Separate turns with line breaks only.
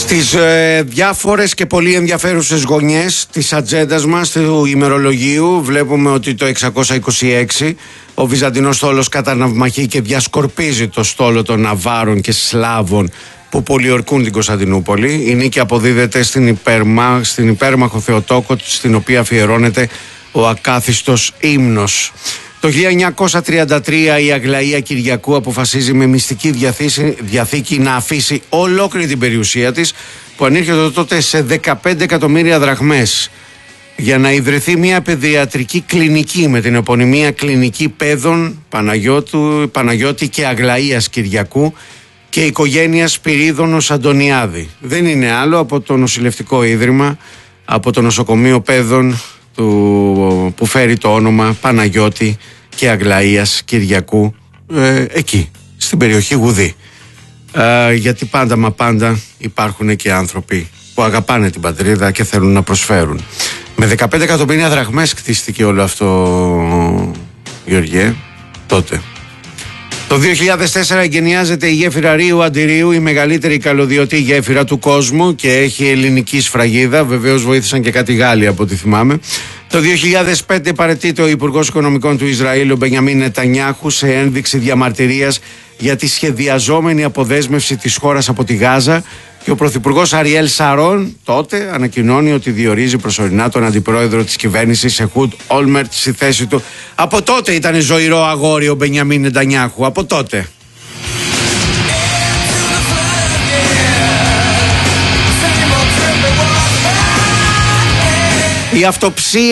Στις διάφορες και πολύ ενδιαφέρουσες γωνιές της ατζέντας μας, του ημερολογίου, βλέπουμε ότι το 626 ο Βυζαντινός στόλος καταναυμαχεί και διασκορπίζει το στόλο των Ναβάρων και Σλάβων που πολιορκούν την Κωνσταντινούπολη. Η νίκη αποδίδεται στην υπέρμαχο Θεοτόκο, στην οποία αφιερώνεται ο ακάθιστος ύμνος. Το 1933 η Αγλαία Κυριακού αποφασίζει με μυστική διαθήκη να αφήσει ολόκληρη την περιουσία της, που ανήρχεται τότε σε 15 εκατομμύρια δραχμές, για να ιδρυθεί μια παιδιατρική κλινική με την επωνυμία Κλινική Παιδών Παναγιώτη και Αγλαΐας Κυριακού και οικογένεια Σπυρίδωνος Αντωνιάδη. Δεν είναι άλλο από το νοσηλευτικό ίδρυμα, από το νοσοκομείο παιδών που φέρει το όνομα Παναγιώτη και Αγλαΐας Κυριακού, εκεί στην περιοχή Γουδή, γιατί πάντα μα πάντα υπάρχουν και άνθρωποι που αγαπάνε την πατρίδα και θέλουν να προσφέρουν. Με 15 εκατομμύρια δραχμές κτίστηκε όλο αυτό, Γεωργιέ, τότε. Το 2004 εγκαινιάζεται η γέφυρα Ρίου Αντιρίου, η μεγαλύτερη καλωδιωτή γέφυρα του κόσμου, και έχει ελληνική σφραγίδα. Βεβαίως βοήθησαν και κάτι Γάλλοι από ό,τι θυμάμαι. Το 2005 παραιτείται ο Υπουργός Οικονομικών του Ισραήλ, ο Μπενιαμίν Νετανιάχου, σε ένδειξη διαμαρτυρίας για τη σχεδιαζόμενη αποδέσμευση της χώρας από τη Γάζα, και ο Πρωθυπουργός Αριέλ Σαρών τότε ανακοινώνει ότι διορίζει προσωρινά τον αντιπρόεδρο της κυβέρνησης Εχούντ Όλμερτ στη θέση του. Από τότε ήταν ζωηρό αγόρι ο Μπενιαμίν Νετανιάχου, από τότε. Η αυτοψία